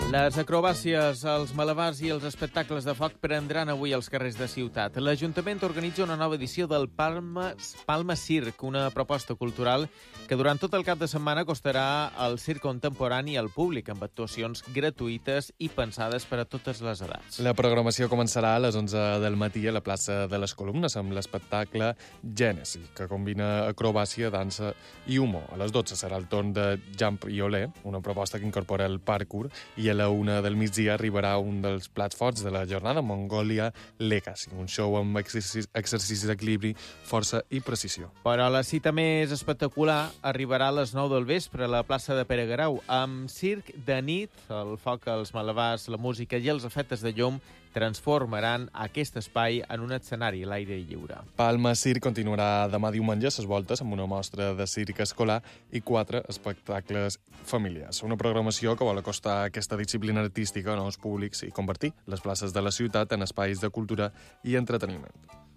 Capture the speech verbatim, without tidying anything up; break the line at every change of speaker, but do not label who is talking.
Les acrobàcies, els malabars i els espectacles de foc prendran avui als carrers de Ciutat. L'Ajuntament organitza una nova edició del Palma, Palma Circ, una proposta cultural que durant tot el cap de setmana costarà al circ contemporani al públic, amb actuacions gratuïtes i pensades per a totes les edats.
La programació començarà a les onze del matí a la plaça de les Columnes amb l'espectacle Gènesi, que combina acrobàcia, dansa i humor. A les dotze serà el torn de Jump i Olé, una proposta que incorpora el parkour, i a la una del migdia arribarà un dels plats forts de la jornada, Mongolia Legacy, un show amb exercicis, exercicis d'equilibri, força i precisió.
Però la cita més espectacular arribarà a les nou del vespre a la plaça de Pere Guerau, amb circ de nit, el foc, els malabars, la música i els efectes de llum transformaran aquest espai en un escenari a l'aire lliure.
Palma Circ continuarà demà diumenge a ses voltes amb una mostra de circ escolar i quatre espectacles familiars. Una programació que vol acostar aquesta disciplina artística a nous públics i convertir les places de la ciutat en espais de cultura i entreteniment.